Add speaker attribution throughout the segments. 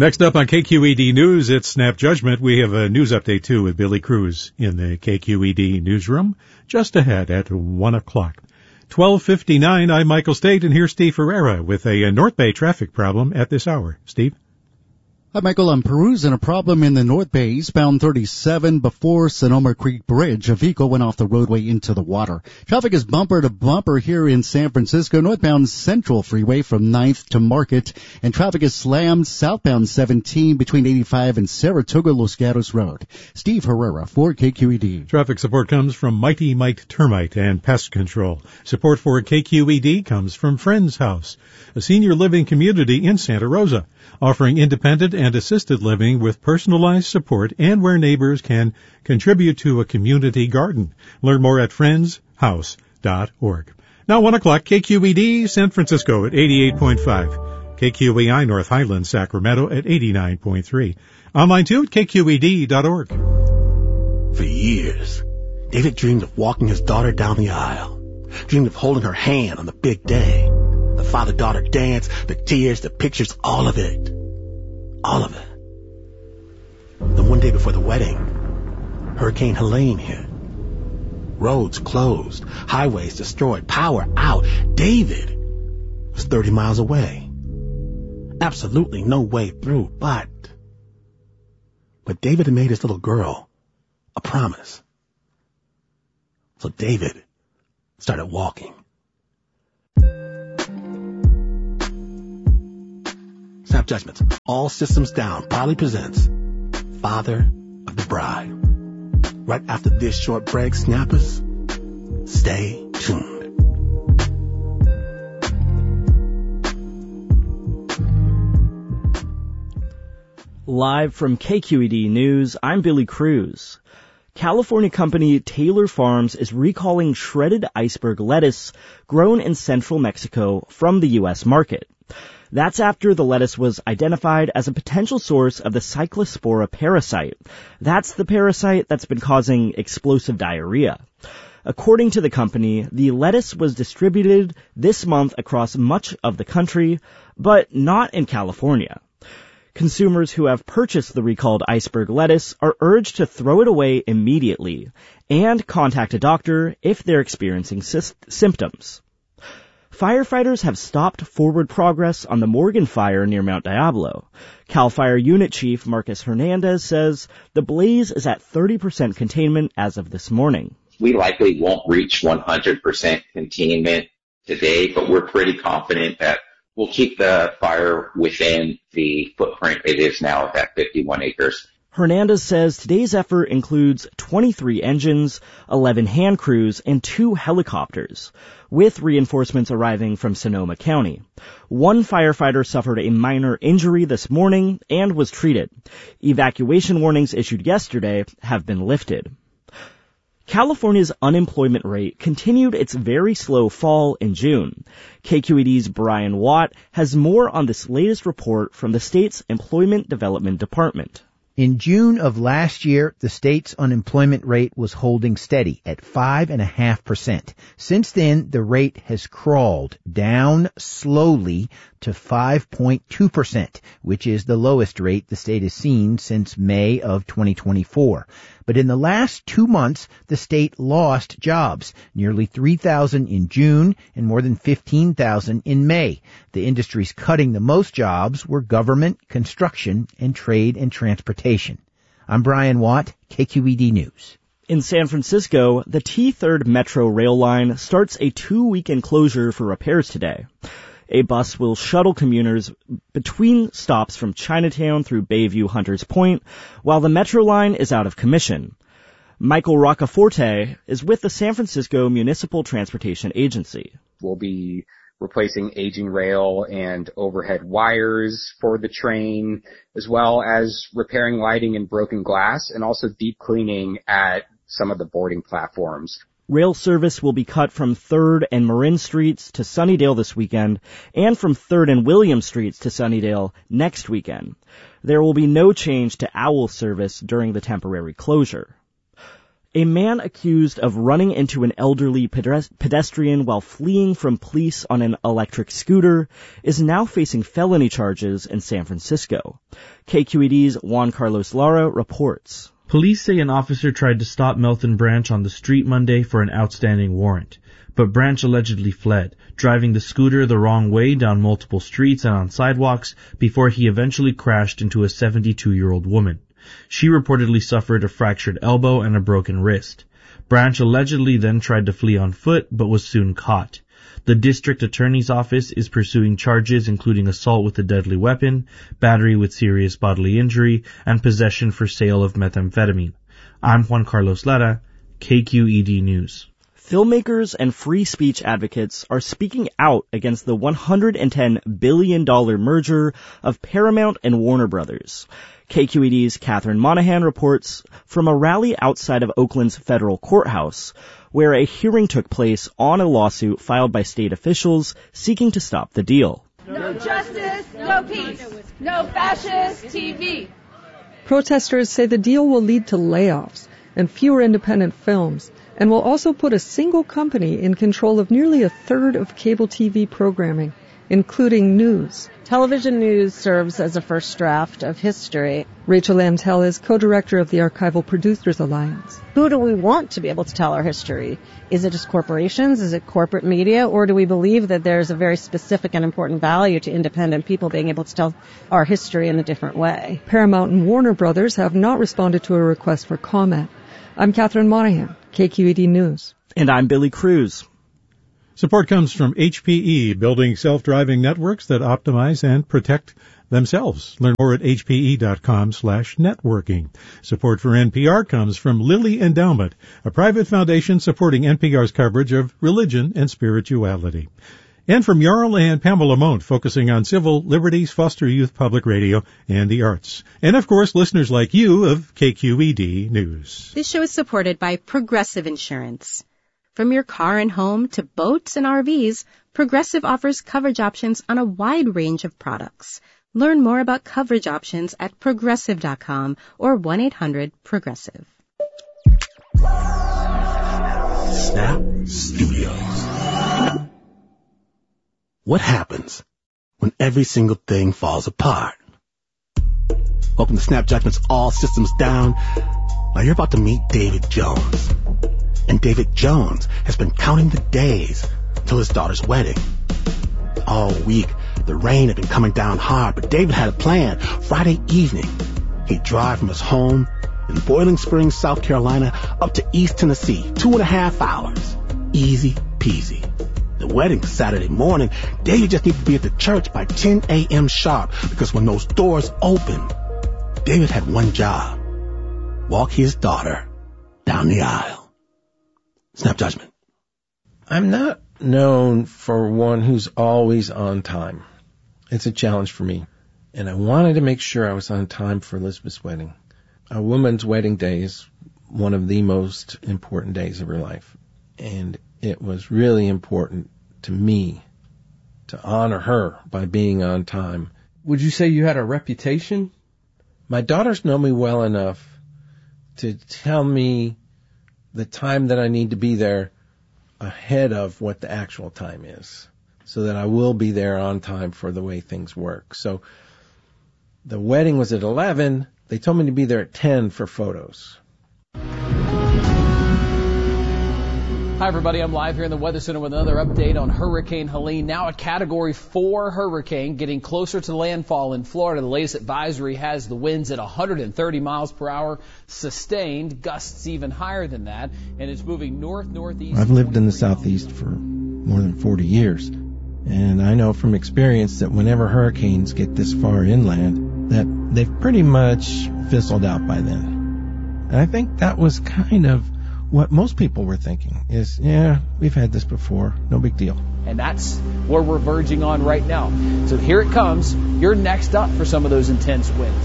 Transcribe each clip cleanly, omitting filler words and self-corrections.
Speaker 1: Next up on KQED News, it's Snap Judgment. We have a news update, too, with Billy Cruz in the KQED newsroom just ahead at 1 o'clock. 12:59, I'm Michael State, and here's Steve Ferreira with a North Bay traffic problem at this hour. Steve?
Speaker 2: Hi, Michael. I'm perusing a problem in the North Bay, eastbound 37 before Sonoma Creek Bridge. A vehicle went off the roadway into the water. Traffic is bumper to bumper here in San Francisco, northbound Central Freeway from 9th to Market. And traffic is slammed southbound 17 between 85 and Saratoga Los Gatos Road. Steve Herrera for KQED.
Speaker 1: Traffic support comes from Mighty Mite Termite and Pest Control. Support for KQED comes from Friends House, a senior living community in Santa Rosa, offering independent and assisted living with personalized support and where neighbors can contribute to a community garden. Learn more at friendshouse.org. Now 1 o'clock, KQED San Francisco at 88.5. KQEI North Highlands Sacramento at 89.3. Online too at kqed.org.
Speaker 3: For years, David dreamed of walking his daughter down the aisle, dreamed of holding her hand on the big day. The father-daughter dance, the tears, the pictures, all of it. All of it. The one day before the wedding, Hurricane Helene hit. Roads closed, highways destroyed, power out. David was 30 miles away. Absolutely no way through, but David had made his little girl a promise. So David started walking. Snap Judgments, All Systems Down, proudly presents Father of the Bride. Right after this short break, Snappers, stay tuned.
Speaker 4: Live from KQED News, I'm Billy Cruz. California company Taylor Farms is recalling shredded iceberg lettuce grown in central Mexico from the U.S. market. That's after the lettuce was identified as a potential source of the Cyclospora parasite. That's the parasite that's been causing explosive diarrhea. According to the company, the lettuce was distributed this month across much of the country, but not in California. Consumers who have purchased the recalled iceberg lettuce are urged to throw it away immediately and contact a doctor if they're experiencing symptoms. Firefighters have stopped forward progress on the Morgan fire near Mount Diablo. CAL FIRE Unit Chief Marcus Hernandez says the blaze is at 30% containment as of this morning.
Speaker 5: We likely won't reach 100% containment today, but we're pretty confident that we'll keep the fire within the footprint it is now at that 51 acres.
Speaker 4: Hernandez says today's effort includes 23 engines, 11 hand crews, and 2 helicopters, with reinforcements arriving from Sonoma County. One firefighter suffered a minor injury this morning and was treated. Evacuation warnings issued yesterday have been lifted. California's unemployment rate continued its very slow fall in June. KQED's Brian Watt has more on this latest report from the state's Employment Development Department.
Speaker 6: In June of last year, the state's unemployment rate was holding steady at 5.5%. Since then, the rate has crawled down slowly to 5.2%, which is the lowest rate the state has seen since May of 2024. But in the last 2 months, the state lost jobs, nearly 3,000 in June and more than 15,000 in May. The industries cutting the most jobs were government, construction, and trade and transportation. I'm Brian Watt, KQED News.
Speaker 4: In San Francisco, the T3rd Metro rail line starts a 2-weekend closure for repairs today. A bus will shuttle commuters between stops from Chinatown through Bayview Hunters Point, while the Metro line is out of commission. Michael Roccaforte is with the San Francisco Municipal Transportation Agency.
Speaker 7: We'll be replacing aging rail and overhead wires for the train, as well as repairing lighting and broken glass, and also deep cleaning at some of the boarding platforms.
Speaker 4: Rail service will be cut from 3rd and Marin Streets to Sunnydale this weekend and from 3rd and William Streets to Sunnydale next weekend. There will be no change to OWL service during the temporary closure. A man accused of running into an elderly pedestrian while fleeing from police on an electric scooter is now facing felony charges in San Francisco. KQED's Juan Carlos Lara reports.
Speaker 8: Police say an officer tried to stop Melton Branch on the street Monday for an outstanding warrant, but Branch allegedly fled, driving the scooter the wrong way down multiple streets and on sidewalks before he eventually crashed into a 72-year-old woman. She reportedly suffered a fractured elbow and a broken wrist. Branch allegedly then tried to flee on foot, but was soon caught. The district attorney's office is pursuing charges including assault with a deadly weapon, battery with serious bodily injury, and possession for sale of methamphetamine. I'm Juan Carlos Lara, KQED News.
Speaker 4: Filmmakers and free speech advocates are speaking out against the $110 billion merger of Paramount and Warner Brothers. KQED's Catherine Monahan reports from a rally outside of Oakland's federal courthouse, where a hearing took place on a lawsuit filed by state officials seeking to stop the deal.
Speaker 9: No justice, no peace, no fascist TV.
Speaker 10: Protesters say the deal will lead to layoffs and fewer independent films, and will also put a single company in control of nearly a third of cable TV programming, including news.
Speaker 11: Television news serves as a first draft of history.
Speaker 10: Rachel Antel is co-director of the Archival Producers Alliance.
Speaker 11: Who do we want to be able to tell our history? Is it just corporations? Is it corporate media? Or do we believe that there's a very specific and important value to independent people being able to tell our history in a different way?
Speaker 10: Paramount and Warner Brothers have not responded to a request for comment. I'm Catherine Monahan, KQED News.
Speaker 4: And I'm Billy Cruz.
Speaker 1: Support comes from HPE, building self-driving networks that optimize and protect themselves. Learn more at hpe.com/networking. Support for NPR comes from Lilly Endowment, a private foundation supporting NPR's coverage of religion and spirituality. And from Jarl and Pamela Mont, focusing on civil liberties, foster youth public radio, and the arts. And, of course, listeners like you of KQED News.
Speaker 12: This show is supported by Progressive Insurance. From your car and home to boats and RVs, Progressive offers coverage options on a wide range of products. Learn more about coverage options at Progressive.com or 1-800-PROGRESSIVE.
Speaker 3: Snap Studios. What happens when every single thing falls apart? Welcome to Snap Judgment's All Systems Down. Now you're about to meet David Jones. And David Jones has been counting the days till his daughter's wedding. All week, the rain had been coming down hard, but David had a plan. Friday evening, he'd drive from his home in Boiling Springs, South Carolina, up to East Tennessee, 2.5 hours. Easy peasy. The wedding Saturday morning, David just needed to be at the church by 10 a.m. sharp, because when those doors opened, David had one job: walk his daughter down the aisle. Snap Judgment.
Speaker 13: I'm not known for one who's always on time. It's a challenge for me. And I wanted to make sure I was on time for Elizabeth's wedding. A woman's wedding day is one of the most important days of her life. And it was really important to me to honor her by being on time.
Speaker 14: Would you say you had a reputation?
Speaker 13: My daughters know me well enough to tell me the time that I need to be there ahead of what the actual time is, so that I will be there on time for the way things work. So the wedding was at 11. They told me to be there at 10 for photos.
Speaker 15: Hi, everybody. I'm live here in the Weather Center with another update on Hurricane Helene. Now a Category 4 hurricane getting closer to landfall in Florida. The latest advisory has the winds at 130 miles per hour, sustained, gusts even higher than that, and it's moving north-northeast.
Speaker 13: I've lived in the Southeast for more than 40 years, and I know from experience that whenever hurricanes get this far inland, that they've pretty much fizzled out by then. And I think that was kind of what most people were thinking is, yeah, we've had this before, no big deal.
Speaker 15: And that's where we're verging on right now. So here it comes. You're next up for some of those intense winds.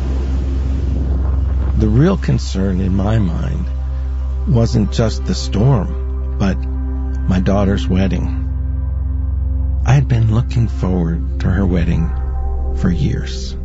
Speaker 13: The real concern in my mind wasn't just the storm, but my daughter's wedding. I had been looking forward to her wedding for years.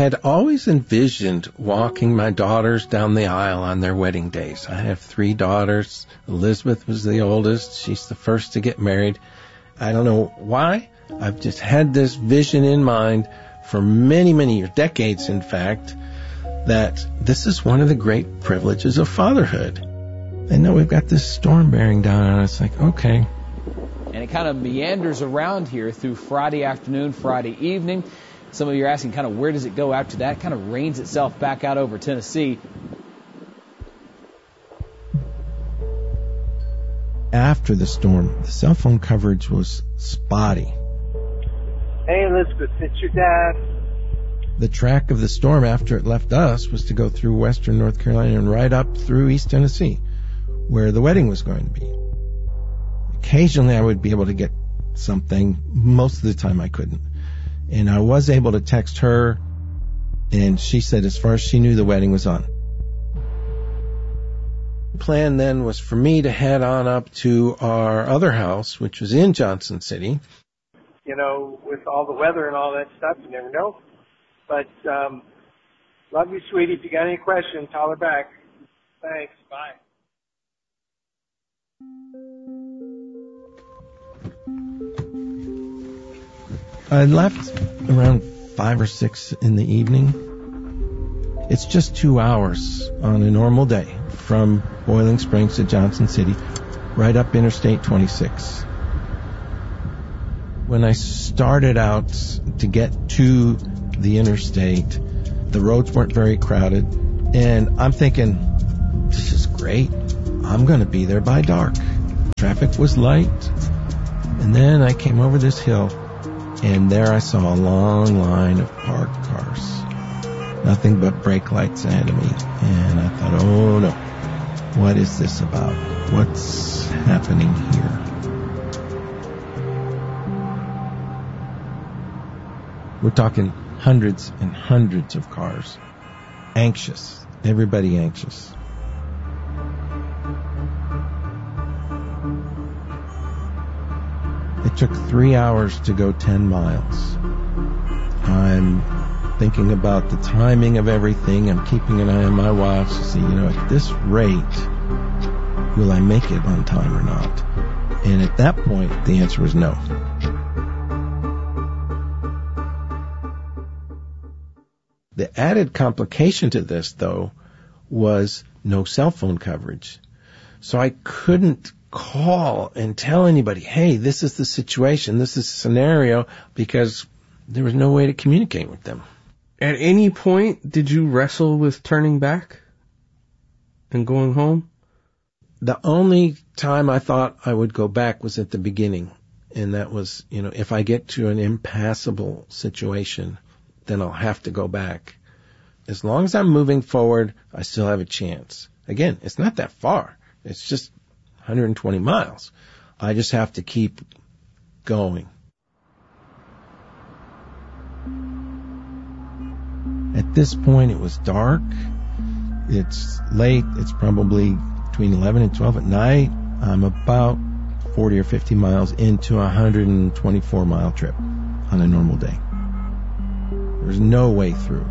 Speaker 13: had always envisioned walking my daughters down the aisle on their wedding days. I have 3 daughters. Elizabeth was the oldest. She's the first to get married. I don't know why. I've just had this vision in mind for many, many years, decades in fact, that this is one of the great privileges of fatherhood. And now we've got this storm bearing down on us. Like, okay.
Speaker 15: And it kind of meanders around here through Friday afternoon, Friday evening. Some of you are asking kind of where does it go after that? It kind of rains itself back out over Tennessee.
Speaker 13: After the storm, the cell phone coverage was spotty.
Speaker 16: Hey, Elizabeth, it's your dad.
Speaker 13: The track of the storm after it left us was to go through western North Carolina and right up through East Tennessee, where the wedding was going to be. Occasionally I would be able to get something. Most of the time I couldn't. And I was able to text her, and she said as far as she knew, the wedding was on. The plan then was for me to head on up to our other house, which was in Johnson City.
Speaker 16: You know, with all the weather and all that stuff, you never know. But love you, sweetie. If you got any questions, holler back. Thanks. Bye.
Speaker 13: I left around 5 or 6 in the evening. It's just 2 hours on a normal day from Boiling Springs to Johnson City, right up Interstate 26. When I started out to get to the interstate, the roads weren't very crowded, and I'm thinking, this is great. I'm going to be there by dark. Traffic was light, and then I came over this hill, and there I saw a long line of parked cars. Nothing but brake lights ahead of me. And I thought, oh no, what is this about? What's happening here? We're talking hundreds and hundreds of cars. Anxious. Everybody anxious. It took 3 hours to go 10 miles. I'm thinking about the timing of everything. I'm keeping an eye on my watch to see, at this rate, will I make it on time or not? And at that point, the answer was no. The added complication to this, though, was no cell phone coverage. So I couldn't call and tell anybody, hey, this is the situation, this is the scenario, because there was no way to communicate with them.
Speaker 14: At any point, did you wrestle with turning back and going home?
Speaker 13: The only time I thought I would go back was at the beginning. And that was, if I get to an impassable situation, then I'll have to go back. As long as I'm moving forward, I still have a chance. Again, it's not that far. It's just 120 miles. I just have to keep going. At this point, it was dark. It's late. It's probably between 11 and 12 at night. I'm about 40 or 50 miles into a 124-mile trip on a normal day. There's no way through.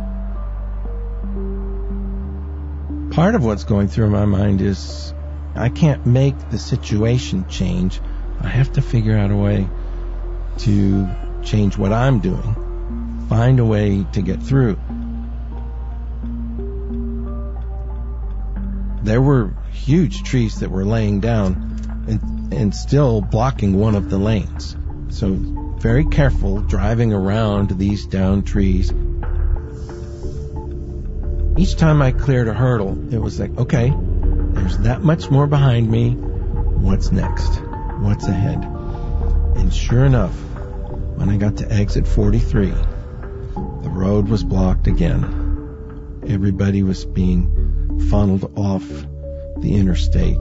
Speaker 13: Part of what's going through my mind is I can't make the situation change. I have to figure out a way to change what I'm doing. Find a way to get through. There were huge trees that were laying down and still blocking one of the lanes. So very careful driving around these downed trees. Each time I cleared a hurdle, it was like, okay, there's that much more behind me. What's next? What's ahead? And sure enough, when I got to exit 43, the road was blocked again. Everybody was being funneled off the interstate.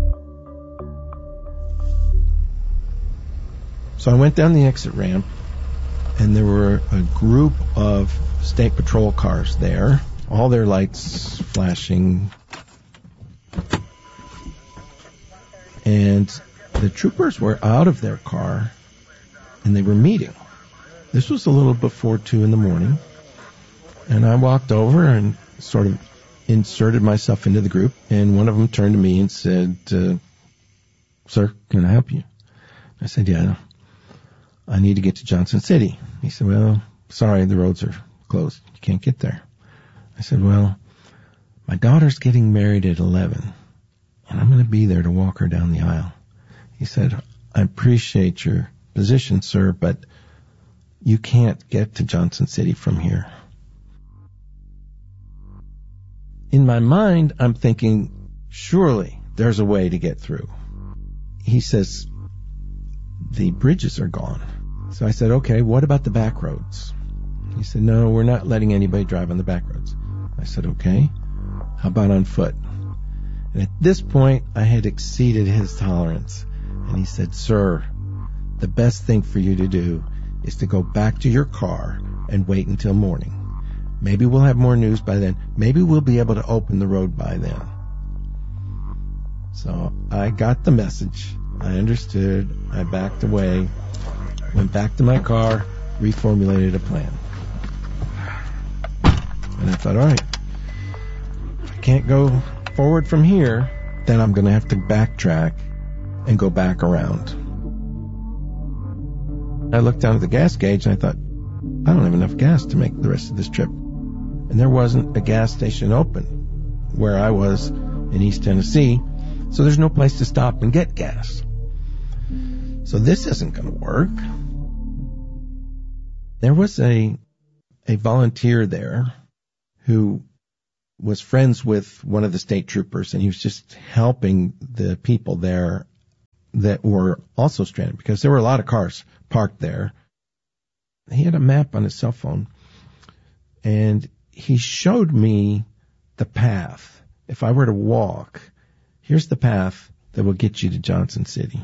Speaker 13: So I went down the exit ramp, and there were a group of state patrol cars there, all their lights flashing. And the troopers were out of their car, and they were meeting. This was a little before 2 in the morning. And I walked over and sort of inserted myself into the group, and one of them turned to me and said, "Sir, can I help you?" I said, "Yeah, I need to get to Johnson City." He said, "Well, sorry, the roads are closed. You can't get there." I said, "Well, my daughter's getting married at 11, and I'm going to be there to walk her down the aisle." He said, "I appreciate your position, sir, but you can't get to Johnson City from here." In my mind, I'm thinking, surely there's a way to get through. He says, "The bridges are gone." So I said, "Okay, what about the back roads?" He said, "No, we're not letting anybody drive on the back roads." I said, "Okay, how about on foot?" And at this point, I had exceeded his tolerance. And he said, "Sir, the best thing for you to do is to go back to your car and wait until morning. Maybe we'll have more news by then. Maybe we'll be able to open the road by then." So I got the message. I understood. I backed away, went back to my car, reformulated a plan. And I thought, all right, if I can't go forward from here, then I'm going to have to backtrack and go back around. I looked down at the gas gauge and I thought, I don't have enough gas to make the rest of this trip. And there wasn't a gas station open where I was in East Tennessee, so there's no place to stop and get gas. So this isn't going to work. There was a volunteer there who was friends with one of the state troopers, and he was just helping the people there that were also stranded, because there were a lot of cars parked there. He had a map on his cell phone, and he showed me the path. If I were to walk, here's the path that will get you to Johnson City.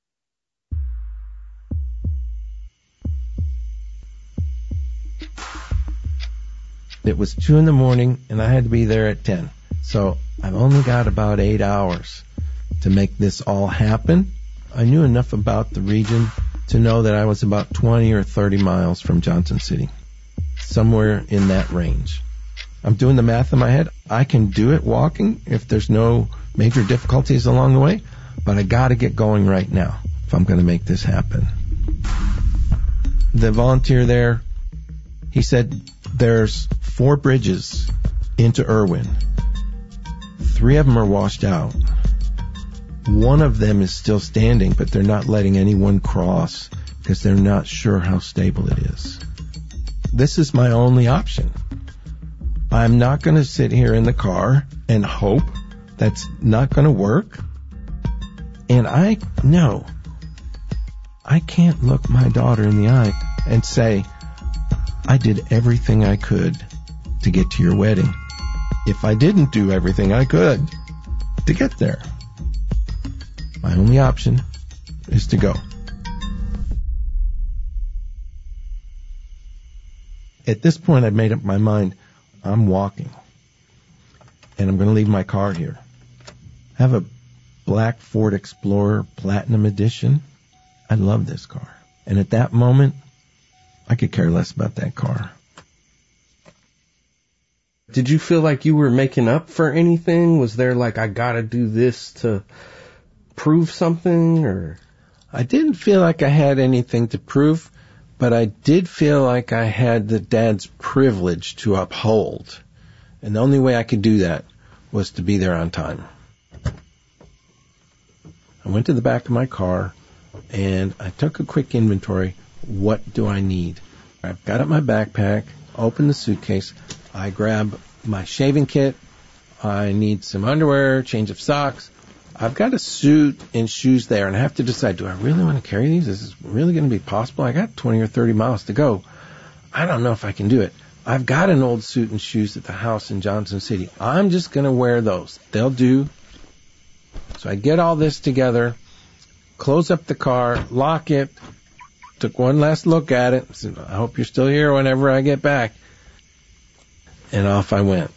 Speaker 13: It was 2 a.m, and I had to be there at 10. So I've only got about 8 hours to make this all happen. I knew enough about the region to know that I was about 20 or 30 miles from Johnson City, somewhere in that range. I'm doing the math in my head. I can do it walking if there's no major difficulties along the way, but I got to get going right now if I'm going to make this happen. The volunteer there, he said there's 4 bridges into Irwin. 3 of them are washed out. One of them is still standing, but they're not letting anyone cross because they're not sure how stable it is. This is my only option. I'm not going to sit here in the car and hope that's not going to work. And I know I can't look my daughter in the eye and say, I did everything I could to get to your wedding, if I didn't do everything I could to get there. My only option is to go. At this point, I've made up my mind. I'm walking. And I'm going to leave my car here. I have a black Ford Explorer Platinum Edition. I love this car. And at that moment, I could care less about that car.
Speaker 14: Did you feel like you were making up for anything? Was there like, I gotta do this to prove something, or?
Speaker 13: I didn't feel like I had anything to prove, but I did feel like I had the dad's privilege to uphold. And the only way I could do that was to be there on time. I went to the back of my car and I took a quick inventory. What do I need? I've got up my backpack, opened the suitcase. I grab my shaving kit. I need some underwear, change of socks. I've got a suit and shoes there, and I have to decide, do I really want to carry these? Is this really going to be possible? I got 20 or 30 miles to go. I don't know if I can do it. I've got an old suit and shoes at the house in Johnson City. I'm just going to wear those. They'll do. So I get all this together, close up the car, lock it, took one last look at it. Said, I hope you're still here whenever I get back. And off I went.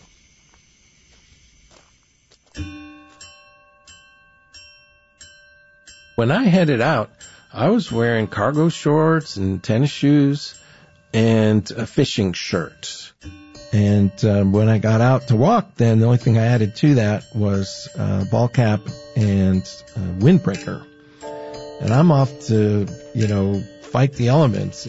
Speaker 13: When I headed out, I was wearing cargo shorts and tennis shoes and a fishing shirt. And when I got out to walk, then the only thing I added to that was ball cap and windbreaker. And I'm off to, fight the elements.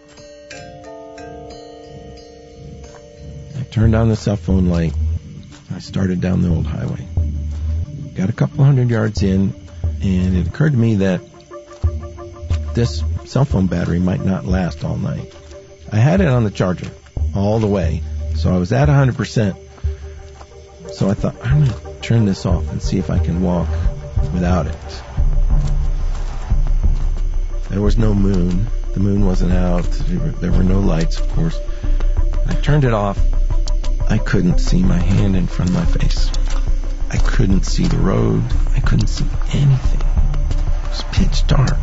Speaker 13: I turned on the cell phone light. I started down the old highway. Got a couple hundred yards in, and it occurred to me that this cell phone battery might not last all night. I had it on the charger all the way, so I was at 100%. So I thought, I'm going to turn this off and see if I can walk without it. There was no moon. The moon wasn't out. There were no lights, of course. I turned it off. I couldn't see my hand in front of my face. I couldn't see the road. I couldn't see anything. It was pitch dark.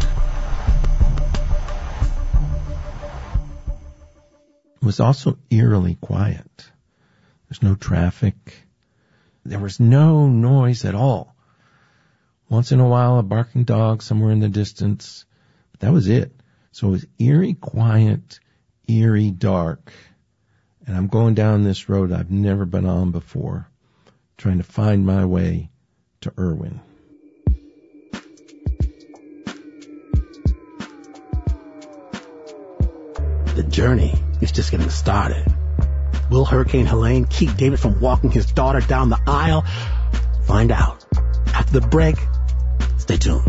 Speaker 13: It was also eerily quiet. There's no traffic. There was no noise at all. Once in a while, a barking dog somewhere in the distance. But that was it. So it was eerie quiet, eerie dark. And I'm going down this road I've never been on before, trying to find my way to Irwin.
Speaker 3: The journey is just getting started. Will Hurricane Helene keep David from walking his daughter down the aisle? Find out. After the break, stay tuned.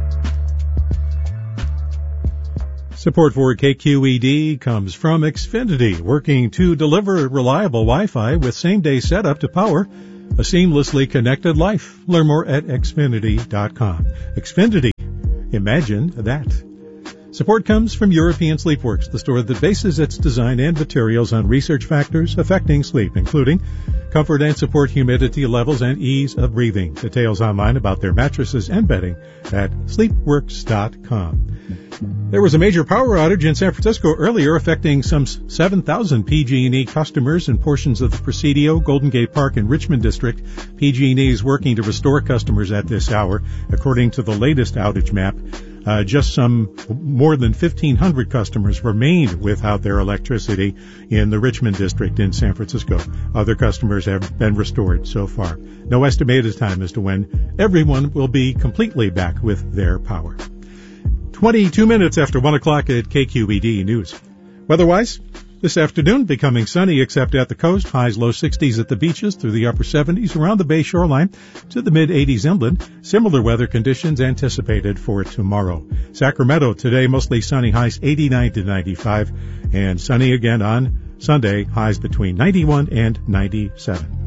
Speaker 1: Support for KQED comes from Xfinity, working to deliver reliable Wi-Fi with same-day setup to power a seamlessly connected life. Learn more at Xfinity.com. Xfinity. Imagine that. Support comes from European Sleepworks, the store that bases its design and materials on research factors affecting sleep, including comfort and support, humidity levels, and ease of breathing. Details online about their mattresses and bedding at sleepworks.com. There was a major power outage in San Francisco earlier affecting some 7,000 PG&E customers in portions of the Presidio, Golden Gate Park, and Richmond District. PG&E is working to restore customers at this hour. According to the latest outage map, just some more than 1,500 customers remained without their electricity in the Richmond District in San Francisco. Other customers have been restored so far. No estimated time as to when everyone will be completely back with their power. 22 minutes after 1 o'clock at KQED News. Weather-wise, this afternoon becoming sunny except at the coast. Highs low 60s at the beaches through the upper 70s around the Bay shoreline to the mid-80s inland. Similar weather conditions anticipated for tomorrow. Sacramento today mostly sunny, highs 89 to 95, and sunny again on Sunday, highs between 91 and 97.